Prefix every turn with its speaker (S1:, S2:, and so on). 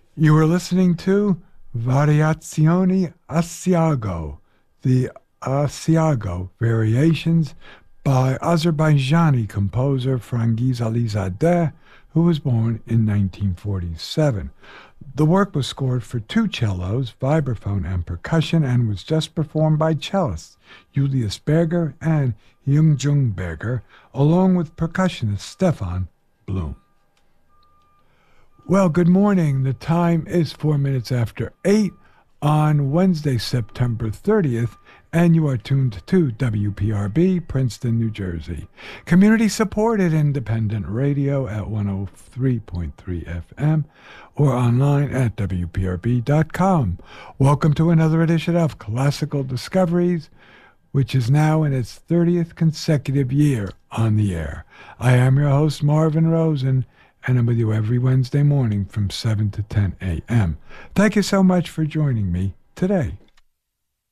S1: You are listening to Variazioni Asiago, the Asiago Variations by Azerbaijani composer Frangiz Alizadeh, who was born in 1947. The work was scored for two cellos, vibraphone, and percussion, and was just performed by cellists Julius Berger and Jung Berger, along with percussionist Stefan Blum. Well, good morning. The time is 4 minutes after 8 on Wednesday, September 30th, and you are tuned to WPRB, Princeton, New Jersey. Community-supported independent radio at 103.3 FM or online at WPRB.com. Welcome to another edition of Classical Discoveries, which is now in its 30th consecutive year on the air. I am your host, Marvin Rosen, and I'm with you every Wednesday morning from 7 to 10 a.m. Thank you so much for joining me today.